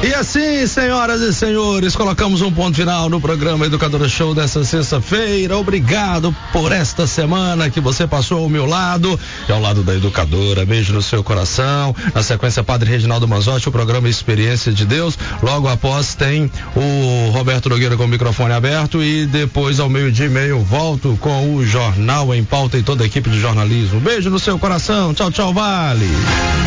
E assim, senhoras e senhores, colocamos um ponto final no programa Educadora Show dessa sexta-feira. Obrigado por esta semana que você passou ao meu lado e ao lado da educadora. Beijo no seu coração. Na sequência, Padre Reginaldo Manzotti, o programa Experiência de Deus. Logo após tem o Roberto Nogueira com o microfone aberto e depois ao 12:30 eu volto com o Jornal em Pauta e toda a equipe de jornalismo. Beijo no seu coração. Tchau, tchau, vale.